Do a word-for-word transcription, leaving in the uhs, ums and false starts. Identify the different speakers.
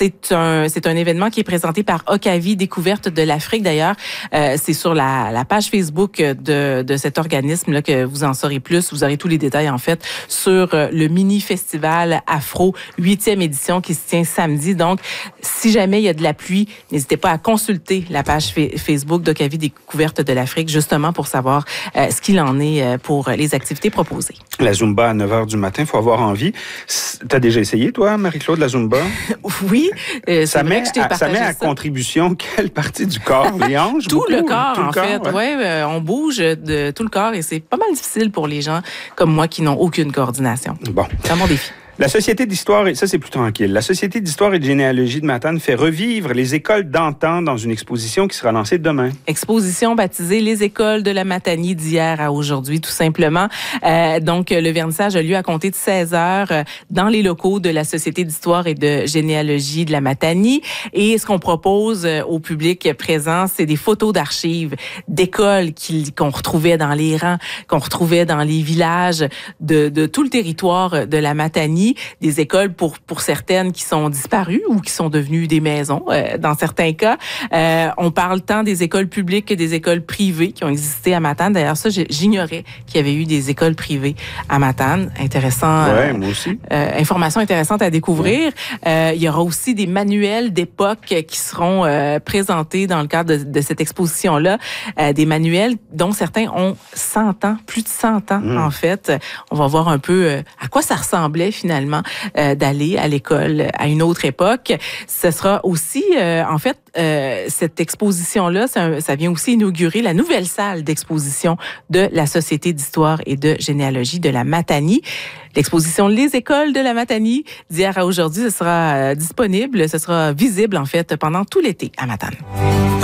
Speaker 1: C'est un, c'est un événement qui est présenté par Okavi, Découverte de l'Afrique. D'ailleurs, euh, c'est sur la, la page Facebook de, de cet organisme-là que vous en saurez plus. Vous aurez tous les détails, en fait, sur le mini-festival Afro, huitième édition qui se tient samedi. Donc, si jamais il y a de la pluie, n'hésitez pas à consulter la page Facebook d'Okavi Découverte de l'Afrique, justement pour savoir euh, ce qu'il en est euh, pour les activités proposées.
Speaker 2: La Zumba à neuf heures du matin, il faut avoir envie. T'as déjà essayé, toi, Marie-Claude, la Zumba?
Speaker 1: Oui. Euh,
Speaker 2: ça, met à, ça met à ça. contribution quelle partie du corps? Les hanches?
Speaker 1: Tout
Speaker 2: beaucoup,
Speaker 1: le corps,
Speaker 2: tout
Speaker 1: en
Speaker 2: le corps,
Speaker 1: fait.
Speaker 2: Ouais.
Speaker 1: Ouais, euh, on bouge de tout le corps et c'est pas mal difficile pour les gens comme moi qui n'ont aucune coordination.
Speaker 2: Bon.
Speaker 1: C'est mon défi.
Speaker 2: La Société d'histoire, et ça c'est plus tranquille, la Société d'histoire et de généalogie de Matane fait revivre les écoles d'antan dans une exposition qui sera lancée demain.
Speaker 1: Exposition baptisée Les écoles de la Matanie d'hier à aujourd'hui, tout simplement. Euh, donc, le vernissage a lieu à compter de seize heures euh, dans les locaux de la Société d'histoire et de généalogie de la Matanie. Et ce qu'on propose euh, au public présent, c'est des photos d'archives d'écoles qui, qu'on retrouvait dans les rangs, qu'on retrouvait dans les villages de, de tout le territoire de la Matanie. Des écoles pour pour certaines qui sont disparues ou qui sont devenues des maisons euh, dans certains cas. Euh, on parle tant des écoles publiques que des écoles privées qui ont existé à Matane. D'ailleurs, ça, j'ignorais qu'il y avait eu des écoles privées à Matane. Intéressant.
Speaker 2: Ouais,
Speaker 1: euh,
Speaker 2: moi aussi.
Speaker 1: Euh, information intéressante à découvrir. Ouais. Euh, il y aura aussi des manuels d'époque qui seront euh, présentés dans le cadre de, de cette exposition-là. Euh, des manuels dont certains ont cent ans, plus de cent ans mmh. en fait. On va voir un peu euh, à quoi ça ressemblait finalement. finalement euh, d'aller à l'école à une autre époque. Ce sera aussi, euh, en fait, euh, cette exposition-là, ça, ça vient aussi inaugurer la nouvelle salle d'exposition de la Société d'histoire et de généalogie de la Matanie. L'exposition Les écoles de la Matanie d'hier à aujourd'hui, ce sera euh, disponible, ce sera visible en fait pendant tout l'été à Matane.